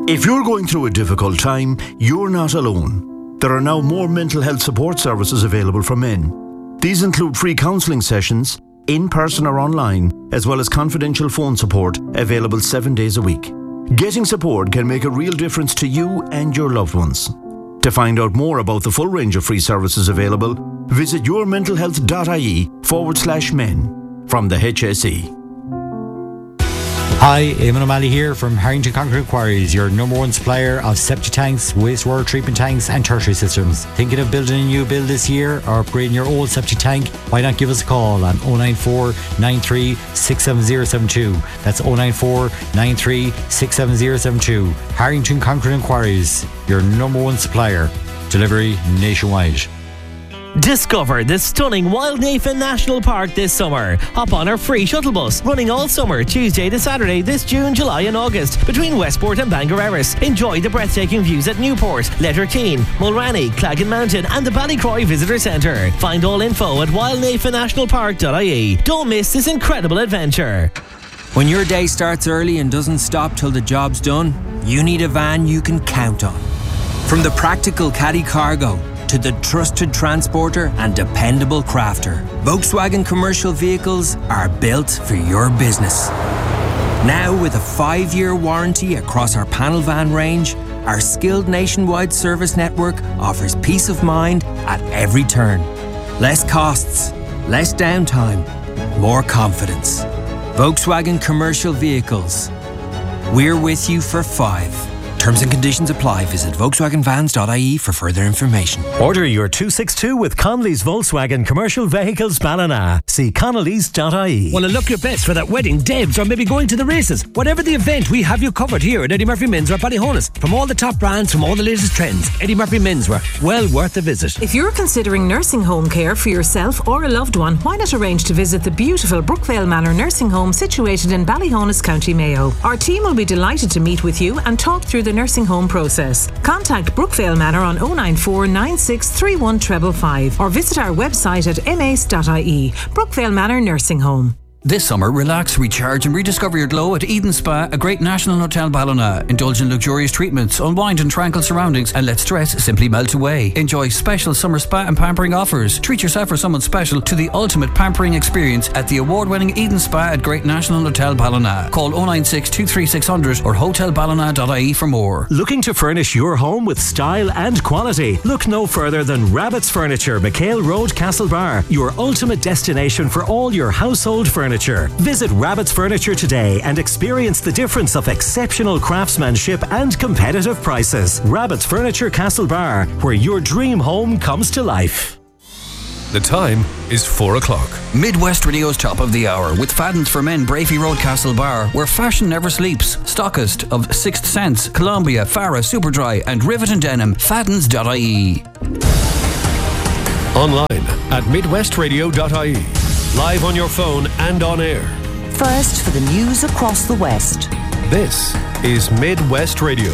If you're going through a difficult time, you're not alone. There are now more mental health support services available for men. These include free counselling sessions, in person or online, as well as confidential phone support available 7 days a week. Getting support can make a real difference to you and your loved ones. To find out more about the full range of free services available, visit yourmentalhealth.ie/men from the HSE. Hi, Eamon O'Malley here from Harrington Concrete Quarries, your number one supplier of septic tanks, wastewater treatment tanks and tertiary systems. Thinking of building a new build this year or upgrading your old septic tank? Why not give us a call on 094 93 67072. That's 094 93 67072. Harrington Concrete Quarries, your number one supplier. Delivery nationwide. Discover the stunning Wildnafen National Park this summer. Hop on our free shuttle bus, running all summer, Tuesday to Saturday this June, July and August, between Westport and Bangor Erris. Enjoy the breathtaking views at Newport, Letterkeene, Mulranny, Claggan Mountain and the Ballycroy Visitor Centre. Find all info at wildnafennationalpark.ie. Don't miss this incredible adventure. When your day starts early and doesn't stop till the job's done, you need a van you can count on. From the practical caddy cargo to the trusted transporter and dependable crafter, Volkswagen Commercial Vehicles are built for your business. Now with a 5-year warranty across our panel van range, our skilled nationwide service network offers peace of mind at every turn. Less costs, less downtime, more confidence. Volkswagen Commercial Vehicles. We're with you for 5. Terms and conditions apply. Visit VolkswagenVans.ie for further information. Order your 262 with Connolly's Volkswagen Commercial Vehicles Ballina. See Connolly's.ie. Want to look your best for that wedding, Debs, or maybe going to the races? Whatever the event, we have you covered here at Eddie Murphy Menswear Ballyhonus. From all the top brands, from all the latest trends, Eddie Murphy Menswear, well worth a visit. If you're considering nursing home care for yourself or a loved one, why not arrange to visit the beautiful Brookvale Manor Nursing Home situated in Ballyhonus, County Mayo. Our team will be delighted to meet with you and talk through the nursing home process. Contact Brookvale Manor on 094 96 31 555 or visit our website at mace.ie. Brookvale Manor Nursing Home. This summer, relax, recharge and rediscover your glow at Eden Spa, a great national hotel Ballina. Indulge in luxurious treatments, unwind in tranquil surroundings and let stress simply melt away. Enjoy special summer spa and pampering offers. Treat yourself or someone special to the ultimate pampering experience at the award-winning Eden Spa at Great National Hotel Ballina. Call 096 23600 or hotelballina.ie for more. Looking to furnish your home with style and quality? Look no further than Rabbit's Furniture, McHale Road, Castlebar, your ultimate destination for all your household furniture. Visit Rabbit's Furniture today and experience the difference of exceptional craftsmanship and competitive prices. Rabbit's Furniture, Castlebar, where your dream home comes to life. The time is 4 o'clock. Midwest Radio's top of the hour with Fadden's for Men, Brafey Road, Castlebar, where fashion never sleeps. Stockist of Sixth Sense, Columbia, Farah, Superdry and Rivet and Denim. Faddens.ie. Online at midwestradio.ie. Live on your phone and on air. First for the news across the West. This is Midwest Radio.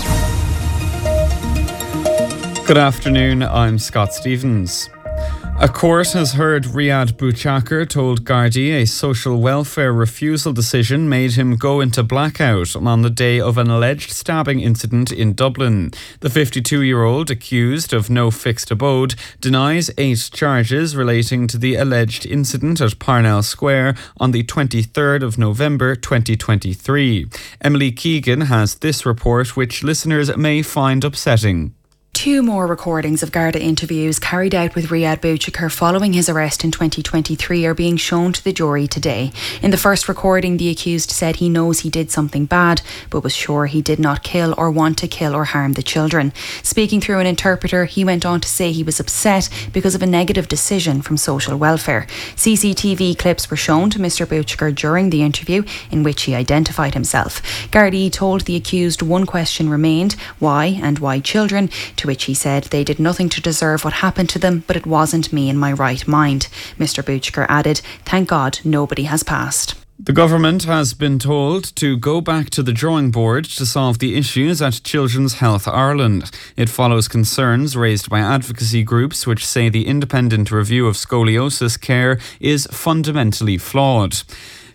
Good afternoon, I'm Scott Stevens. A court has heard Riyad Bouchakar told Gardaí a social welfare refusal decision made him go into blackout on the day of an alleged stabbing incident in Dublin. The 52-year-old, accused of no fixed abode, denies 8 charges relating to the alleged incident at Parnell Square on the 23rd of November 2023. Emily Keegan has this report, which listeners may find upsetting. 2 more recordings of Garda interviews carried out with Riyad Bouchakar following his arrest in 2023 are being shown to the jury today. In the first recording, the accused said he knows he did something bad, but was sure he did not kill or want to kill or harm the children. Speaking through an interpreter, he went on to say he was upset because of a negative decision from social welfare. CCTV clips were shown to Mr Bouchakar during the interview, in which he identified himself. Gardaí told the accused one question remained: why and why children? To which he said they did nothing to deserve what happened to them, but it wasn't me in my right mind. Mr Bouchakar added, "Thank God nobody has passed." The government has been told to go back to the drawing board to solve the issues at Children's Health Ireland. It follows concerns raised by advocacy groups which say the independent review of scoliosis care is fundamentally flawed.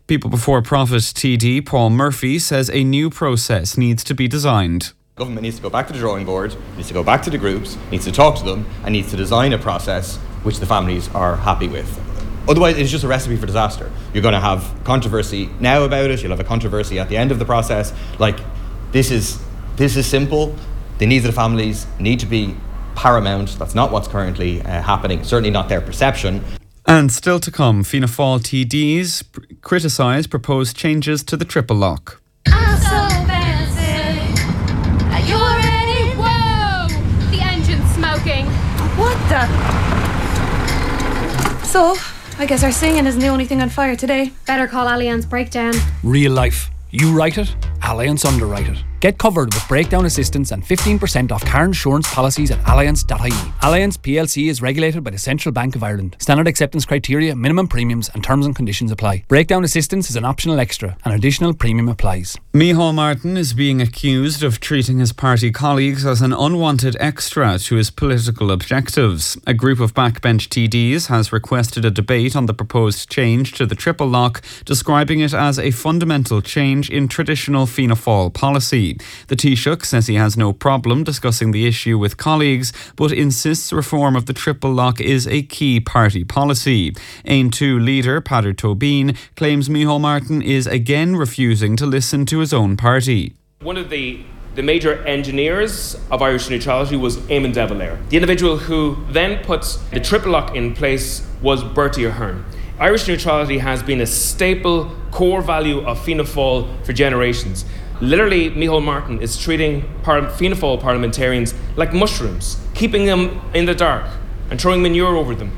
People Before Profit TD Paul Murphy says a new process needs to be designed. Government needs to go back to the drawing board, needs to go back to the groups, needs to talk to them, and needs to design a process which the families are happy with. Otherwise, it's just a recipe for disaster. You're going to have controversy now about it, you'll have a controversy at the end of the process. Like, this is simple. The needs of the families need to be paramount. That's not what's currently happening, certainly not their perception. And still to come, Fianna Fáil TDs criticise proposed changes to the triple lock. I'm so fancy. Are you ready? Whoa! The engine's smoking. What the? So, I guess our singing isn't the only thing on fire today. Better call Allianz Breakdown. Real life. You write it, Allianz underwrite it. Get covered with breakdown assistance and 15% off car insurance policies at allianz.ie. Allianz PLC is regulated by the Central Bank of Ireland. Standard acceptance criteria, minimum premiums and terms and conditions apply. Breakdown assistance is an optional extra. An additional premium applies. Micheál Martin is being accused of treating his party colleagues as an unwanted extra to his political objectives. A group of backbench TDs has requested a debate on the proposed change to the triple lock, describing it as a fundamental change in traditional Fianna Fáil policy. The Taoiseach says he has no problem discussing the issue with colleagues, but insists reform of the triple lock is a key party policy. Ain 2 leader Peadar Tóibín claims Micheál Martin is again refusing to listen to his own party. One of the major engineers of Irish neutrality was Eamon De Valera. The individual who then puts the triple lock in place was Bertie Ahern. Irish neutrality has been a staple core value of Fianna Fáil for generations. Literally, Micheál Martin is treating Fianna Fáil parliamentarians like mushrooms, keeping them in the dark and throwing manure over them.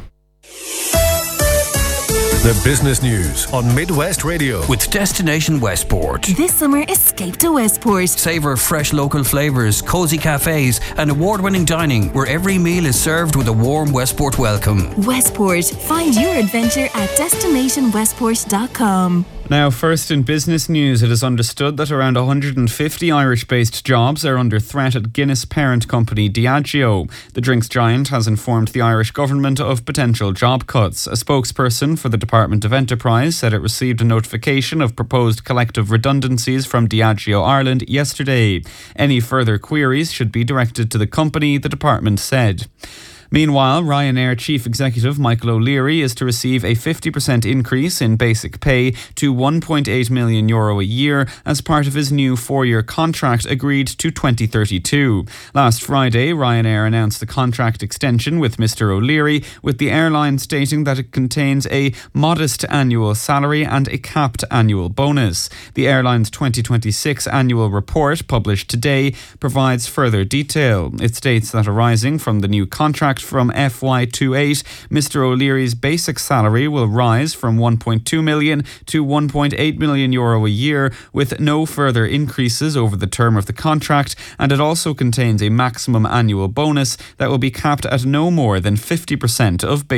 The business news on Midwest Radio. With Destination Westport. This summer, escape to Westport. Savour fresh local flavours, cosy cafes and award-winning dining where every meal is served with a warm Westport welcome. Westport. Find your adventure at destinationwestport.com. Now, first in business news, it is understood that around 150 Irish-based jobs are under threat at Guinness parent company Diageo. The drinks giant has informed the Irish government of potential job cuts. A spokesperson for the Department of Enterprise said it received a notification of proposed collective redundancies from Diageo Ireland yesterday. Any further queries should be directed to the company, the department said. Meanwhile, Ryanair Chief Executive Michael O'Leary is to receive a 50% increase in basic pay to €1.8 million a year as part of his new 4-year contract agreed to 2032. Last Friday, Ryanair announced the contract extension with Mr. O'Leary, with the airline stating that it contains a modest annual salary and a capped annual bonus. The airline's 2026 annual report, published today, provides further detail. It states that arising from the new contract from FY28, Mr. O'Leary's basic salary will rise from €1.2 million to €1.8 million a year, with no further increases over the term of the contract, and it also contains a maximum annual bonus that will be capped at no more than 50% of basic